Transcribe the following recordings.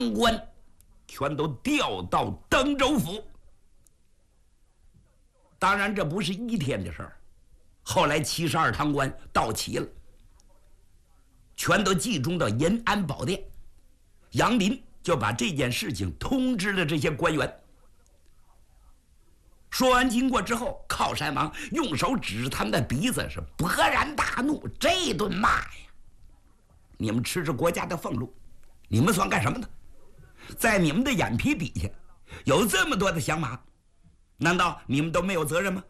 官全都调到登州府。当然，这不是一天的事儿。后来72堂官到齐了，全都集中到延安宝殿。杨林就把这件事情通知了这些官员。说完经过之后，靠山王用手指他们的鼻子，是勃然大怒，这顿骂呀！你们吃着国家的俸禄，你们算干什么的？在你们的眼皮底下有这么多的响马，难道你们都没有责任吗？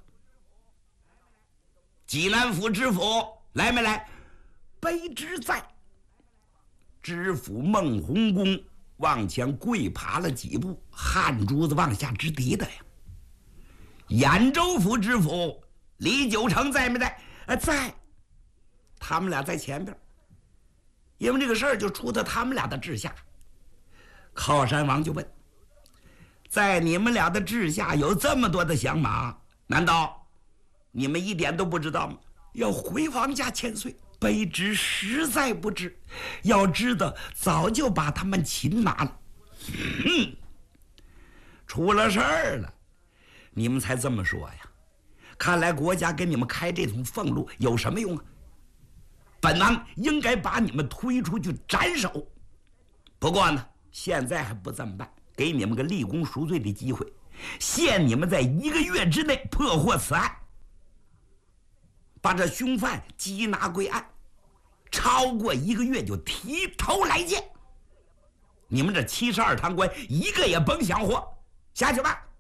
济南府知府来没来？卑职在。知府孟洪公往前跪爬了几步，汗珠子往下直滴的呀。兖州府知府李九成在没在？在。他们俩在前边，因为这个事儿就出在他们俩的治下。靠山王就问：在你们俩的治下有这么多的响马，难道你们一点都不知道吗？要回王家千岁，卑职实在不知，要知道早就把他们擒拿了。出了事儿了，你们才这么说呀？看来国家给你们开这种俸禄有什么用啊？本王应该把你们推出去斩首。不过呢，现在还不这么办，给你们个立功赎罪的机会，限你们在1个月之内破获此案，把这凶犯缉拿归案，超过1个月就提头来见。你们这72堂官一个也甭想活，下去吧。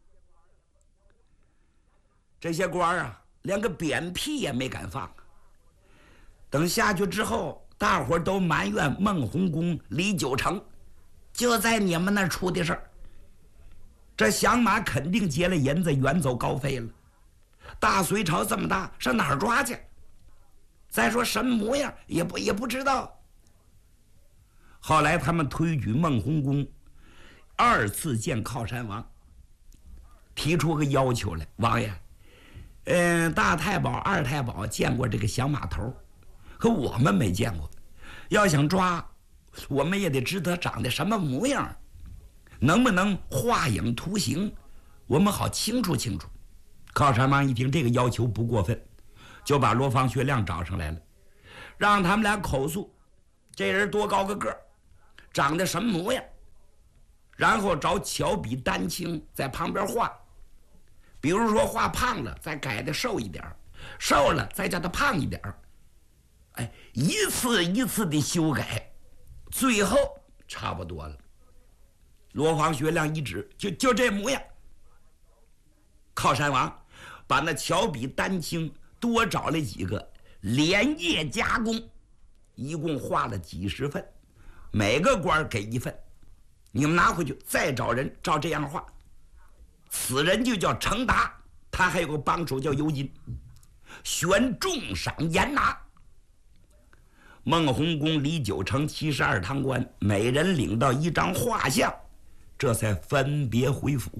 这些官啊，连个扁屁也没敢放。等下去之后，大伙都埋怨孟洪公、李九成，就在你们那儿出的事儿。这响马肯定结了银子，远走高飞了。大隋朝这么大，上哪儿抓去？再说什么模样也不知道。后来他们推举孟洪公2次见靠山王，提出个要求来：王爷，大太保、二太保见过这个响马头，可我们没见过。要想抓，我们也得知道长得什么模样，能不能画影图形，我们好清楚清楚。靠山王一听这个要求不过分，就把罗方、薛亮找上来了，让他们俩口述这人多高个个，长得什么模样，然后找巧笔丹青在旁边画。比如说画胖了，再改的瘦一点；瘦了，再叫他胖一点。一次一次的修改，最后差不多了。罗方、薛亮一指，就这模样。靠山王把那巧笔丹青多找了几个，连夜加工，一共画了几十份，每个官给1份，你们拿回去再找人照这样画。此人就叫程达，他还有个帮手叫尤金，悬重赏严拿。孟洪公、李九成72堂官每人领到1张画像，这才分别回府。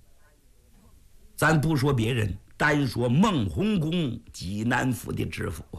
咱不说别人，单说孟洪公济南府的知府啊，